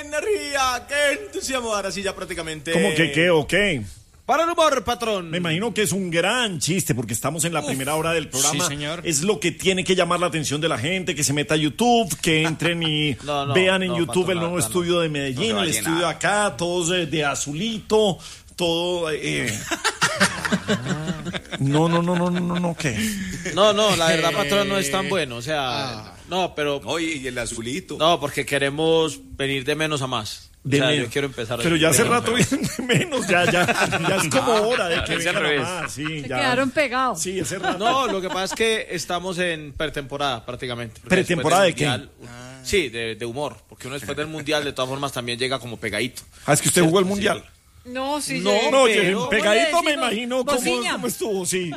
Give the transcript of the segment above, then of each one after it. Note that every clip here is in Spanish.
energía, qué entusiasmo! Ahora sí ya prácticamente... ¿Cómo que qué o qué? Para el humor, patrón. Me imagino que es un gran chiste porque estamos en la primera hora del programa. Sí, señor. Es lo que tiene que llamar la atención de la gente, que se meta a YouTube, que entren y vean en YouTube patrón, el nuevo estudio de Medellín, el estudio acá, todos de azulito, todo... No, ¿qué? No, la verdad, patrón, no es tan bueno, o sea... No, pero... Oye, y el azulito. No, porque queremos venir de menos a más. De o sea, menos. yo quiero empezar... Pero ya hace rato vienen de menos, ya es como hora de que es al vengan a revés. más. Sí, Se ya. quedaron pegados. Sí, ese rato. No, lo que pasa es que estamos en pretemporada prácticamente. Porque ¿Pretemporada después del de qué? Mundial, sí, de humor, porque uno después del Mundial de todas formas también llega como pegadito. Ah, es que usted jugó el Mundial. No, sí. No, No, pero- pegadito ¿cómo me le decimos? imagino Bociña. cómo estuvo, sí.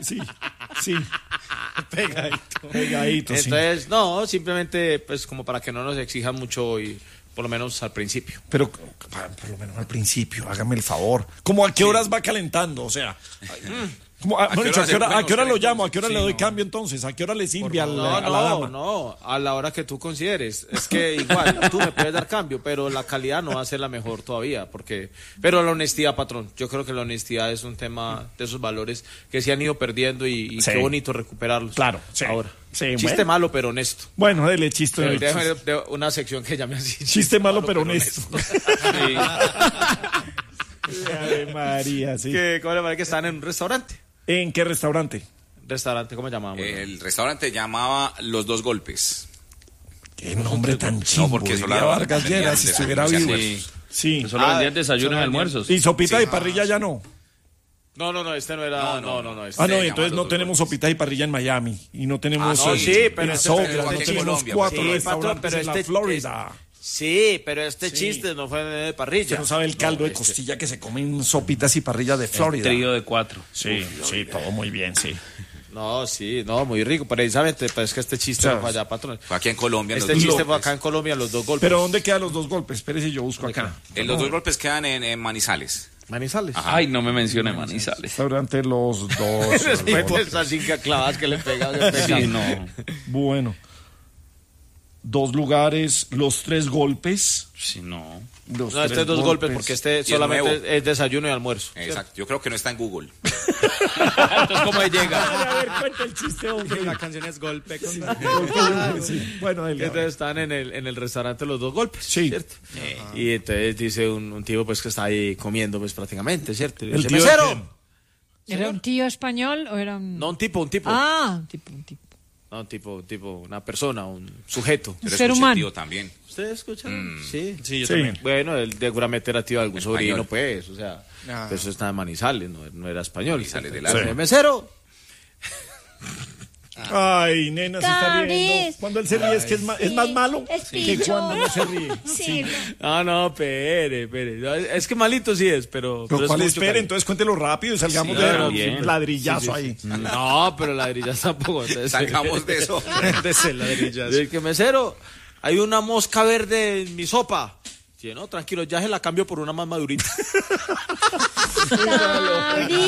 Pegadito, sí. Entonces, no, simplemente pues como para que no nos exijan mucho y por lo menos al principio. Pero por lo menos al principio, hágame el favor. ¿Cómo a qué horas va calentando? O sea, bueno, ¿a qué hora lo llamo? ¿A qué hora le doy cambio entonces? ¿A qué hora le sirve a la dama? No, a la hora que tú consideres. Es que igual, tú me puedes dar cambio, pero la calidad no va a ser la mejor todavía, pero la honestidad, patrón, yo creo que la honestidad es un tema de esos valores que se han ido perdiendo y Sí. qué bonito recuperarlos. Claro, sí. Ahora. Sí, Chiste bueno. malo, pero honesto. Bueno, dele chiste. Déjame de una sección que llame así. Chiste malo, pero honesto. Sí. Ave María, sí. ¿Cómo le parece que están en un restaurante? ¿En qué restaurante? Restaurante, ¿cómo llamamos? El restaurante llamaba Los Dos Golpes. Qué nombre tan chido. porque eso la- Vargas Lleras, si estuviera vivo. Sí. Sí. Solo vendían desayunos y solo almuerzos. ¿Y sopita y parrilla ya no? No, este no era. No. Este Ah, no, Se entonces llama no Los tenemos Dos sopita y parrilla en Miami. Y no tenemos Ah, no, sí, pero en este- Sobras, pero no aquí en tenemos Colombia, 4 sí, restaurantes patrón, pero en la este- Florida. Sí, pero este Sí. chiste no fue de parrilla. Usted no sabe el caldo de costilla que se comen sopitas y parrillas de Florida. Trío de 4. Sí, todo muy bien, sí. No, sí, muy rico. Precisamente, pero es que este chiste O sea, no fue allá, patrón. Fue aquí en Colombia. Este Los Dos chiste Golpes. fue acá en Colombia, Los Dos Golpes. Pero ¿dónde quedan los dos golpes? Espérese, yo busco acá. Los Dos Golpes quedan en Manizales. Manizales. Ay, no me mencione Manizales. Restaurante Los Dos Después de Golpes. esas 5 clavadas que le pegan. Sí, no. Bueno. 2 lugares, los 3 golpes. Sí, no. Los No, este 3 es 2 golpes porque este es nuevo. solamente es desayuno y almuerzo. Exacto. Yo creo que no está en Google. Entonces, ¿cómo llega? A ver, cuenta el chiste, hombre. La canción es golpe. Sí. Bueno, dale, Entonces están en el restaurante Los Dos Golpes, Sí. ¿cierto? Y entonces dice un tipo pues que está ahí comiendo pues prácticamente, ¿cierto? Y ¿El dice, tío de mesero. quién? ¿Era un tío español o era un...? No, un tipo. Ah, un tipo. No, un tipo, una persona, un sujeto. Yo lo Ser escuché, humano. tío, también. ¿Ustedes escuchan? Sí. yo también. Bueno, él seguramente era tío de algún Español. sobrino, pues, o sea, pues eso estaba en Manizales, no era español. Manizales del Entonces, Alto. mesero. Ay, nena, se está riendo. Cabris. Cuando él se ríe es que es más malo Es que pillo. cuando no se ríe. Sí. No, espere. No, es que malito sí es, pero Pero es ¿cuál mucho espere? cariño. Entonces cuéntelo rápido y salgamos Sí, de claro, un bien. ladrillazo ahí. No, pero ladrillas tampoco. Entonces, Salgamos de eso. de ese ladrillazo. Es que mesero, hay una mosca verde en mi sopa. Sí, no, tranquilo, ya se la cambio por una más madurita. Cabris.